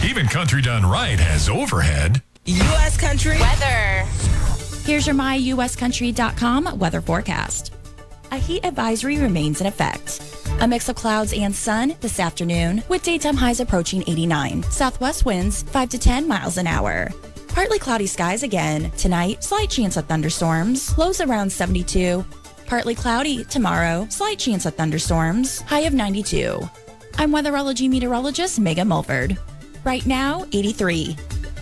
Even Country Done Right has overhead. U.S. Country weather. Here's your myuscountry.com weather forecast. A heat advisory remains in effect. A mix of clouds and sun this afternoon with daytime highs approaching 89. Southwest winds 5 to 10 miles an hour. Partly cloudy skies again. Tonight, slight chance of thunderstorms. Lows around 72. Partly cloudy tomorrow. Slight chance of thunderstorms. High of 92. I'm weatherology meteorologist Megan Mulford. Right now, 83.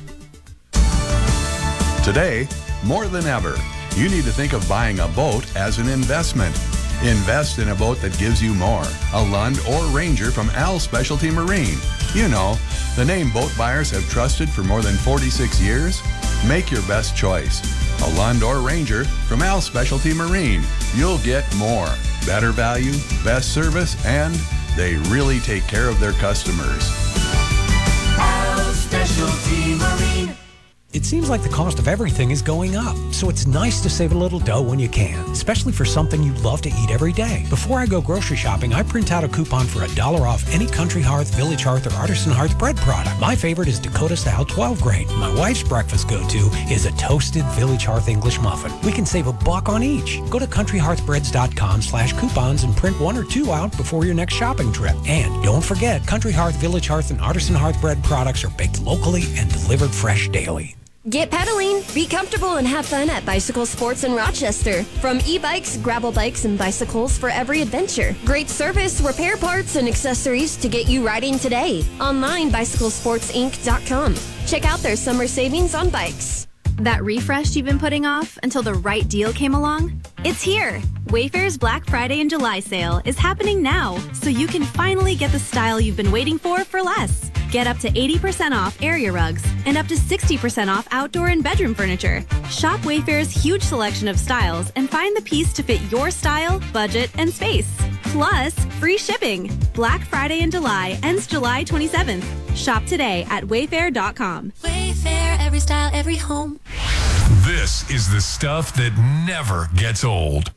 Today, more than ever, you need to think of buying a boat as an investment. Invest in a boat that gives you more. A Lund or Ranger from Al Specialty Marine. You know, the name boat buyers have trusted for more than 46 years. Make your best choice. A Lund or Ranger from Al Specialty Marine. You'll get more. Better value, best service, and they really take care of their customers. Al Specialty Marine. It seems like the cost of everything is going up, so it's nice to save a little dough when you can, especially for something you love to eat every day. Before I go grocery shopping, I print out a coupon for $1 off any Country Hearth, Village Hearth, or Artisan Hearth bread product. My favorite is Dakota Style 12 grain. My wife's breakfast go-to is a toasted Village Hearth English muffin. We can save $1 on each. Go to countryhearthbreads.com/coupons and print 1 or 2 out before your next shopping trip. And don't forget, Country Hearth, Village Hearth, and Artisan Hearth bread products are baked locally and delivered fresh daily. Get pedaling, be comfortable, and have fun at Bicycle Sports in Rochester. From e-bikes, gravel bikes, and bicycles for every adventure. Great service, repair parts, and accessories to get you riding today. Online, bicyclesportsinc.com. Check out their summer savings on bikes. That refresh you've been putting off until the right deal came along? It's here! Wayfair's Black Friday and July sale is happening now, so you can finally get the style you've been waiting for less. Get up to 80% off area rugs and up to 60% off outdoor and bedroom furniture. Shop Wayfair's huge selection of styles and find the piece to fit your style, budget, and space. Plus, free shipping. Black Friday in July ends July 27th. Shop today at wayfair.com. Wayfair, every style, every home. This is the stuff that never gets old.